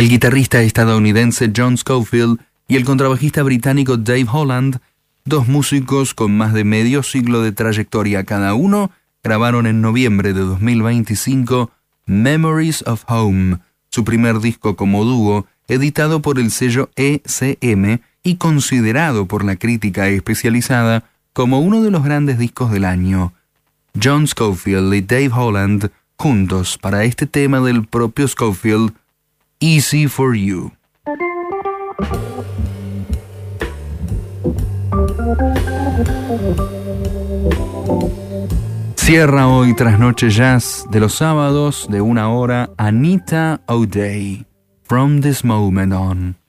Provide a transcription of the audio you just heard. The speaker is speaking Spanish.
El guitarrista estadounidense John Scofield y el contrabajista británico Dave Holland, dos músicos con más de medio siglo de trayectoria cada uno, grabaron en noviembre de 2025 Memories of Home, su primer disco como dúo, editado por el sello ECM y considerado por la crítica especializada como uno de los grandes discos del año. John Scofield y Dave Holland juntos para este tema del propio Scofield, Easy for You. Cierra hoy Trasnoche Jazz de los sábados de 1 hora Anita O'Day. From this moment on.